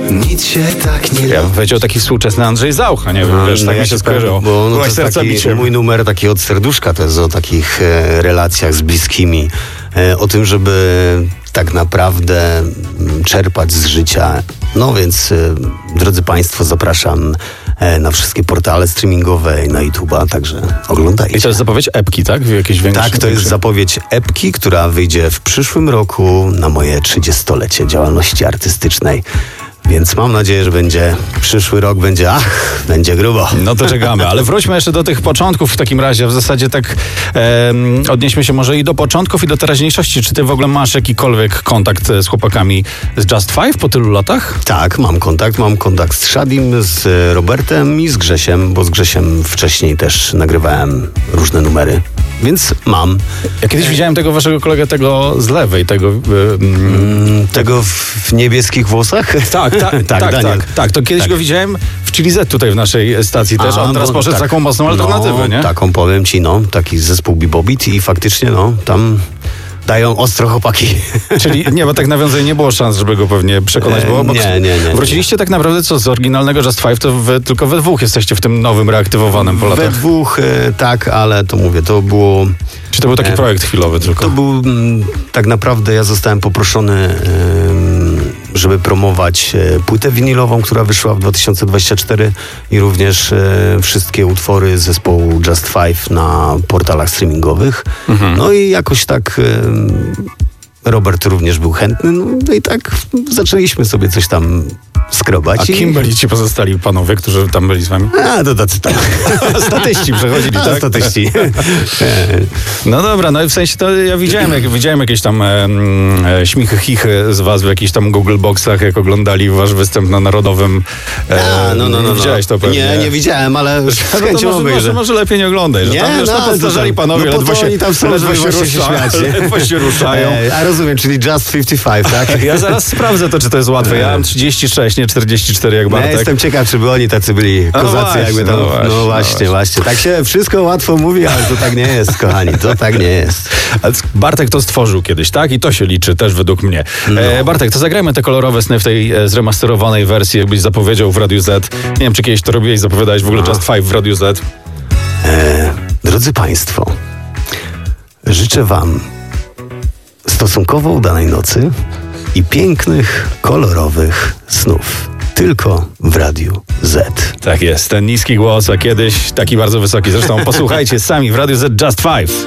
nic się tak nie Ja bym powiedział taki współczesny Andrzej Zaucha, nie wiem, wiesz, tak mi się skojarzyło. Bo Byłaś to serca taki, biciem. mój numer taki od serduszka to jest o takich relacjach z bliskimi, o tym, żeby tak naprawdę czerpać z życia. No więc, drodzy Państwo, zapraszam na wszystkie portale streamingowe i na YouTube'a, także oglądajcie. I to jest zapowiedź epki, tak? Jakiś większy, Tak, to jest większy... zapowiedź epki, która wyjdzie w przyszłym roku na moje 30-lecie działalności artystycznej. Więc mam nadzieję, że przyszły rok będzie grubo. No to czekamy, ale wróćmy jeszcze do tych początków w takim razie. W zasadzie tak odnieśmy się może i do początków, i do teraźniejszości. Czy ty w ogóle masz jakikolwiek kontakt z chłopakami z Just Five po tylu latach? Tak, mam kontakt z Shadim, z Robertem i z Grzesiem, bo z Grzesiem wcześniej też nagrywałem różne numery. Więc mam. Ja kiedyś widziałem tego waszego kolegę, tego z lewej, tego... Tego w niebieskich włosach? Tak. To kiedyś go widziałem w Chili Z tutaj w naszej stacji też. On teraz poszedł z taką mocną alternatywę, nie? Taką powiem ci, taki zespół Bebobit i faktycznie, tam dają ostro chłopaki. Czyli nie, bo tak nawiązanie nie było szans, żeby go pewnie przekonać było. Bo Nie. Wróciliście tak naprawdę z oryginalnego Just Five, to tylko we dwóch jesteście w tym nowym, reaktywowanym po latach. We dwóch, tak, ale to mówię, to było... Czy to był taki projekt chwilowy tylko? To był tak naprawdę, ja zostałem poproszony, żeby promować płytę winylową, która wyszła w 2024 i również wszystkie utwory zespołu Just Five na portalach streamingowych. No i jakoś tak Robert również był chętny, no i tak zaczęliśmy sobie coś tam skrobać. A kim byli ci pozostali panowie, którzy tam byli z wami? To tacy tam. Statyści przechodzili, tak? Statyści. No dobra, no i w sensie to ja widziałem jakieś tam śmichy, chichy z was w jakichś tam Google Boxach, jak oglądali wasz występ na Narodowym. No. Widziałeś to pewnie? Nie widziałem, ale z chęcią obejrzę. Może lepiej nie oglądaj, że tam postarzali panowie, ledwo się ruszają. A rozumiem, czyli Just 55, tak? Ja zaraz sprawdzę to, czy to jest łatwe. Ja mam 36, nie 44 jak Bartek. Ja jestem ciekaw, czy by oni tacy byli kozacy, jakby tam. No właśnie. Tak się wszystko łatwo mówi, ale to tak nie jest, kochani. To tak nie jest. Bartek to stworzył kiedyś, tak? I to się liczy też według mnie. Bartek, to zagrajmy te kolorowe sny w tej zremasterowanej wersji, jakbyś zapowiedział w Radiu Z. Nie wiem, czy kiedyś to robiłeś, zapowiadałeś w ogóle Just Five w Radiu Z. Drodzy Państwo, życzę Wam stosunkowo udanej nocy i pięknych, kolorowych snów. Tylko w Radiu Z. Tak jest, ten niski głos, a kiedyś taki bardzo wysoki. Zresztą posłuchajcie sami w Radiu Z Just Five.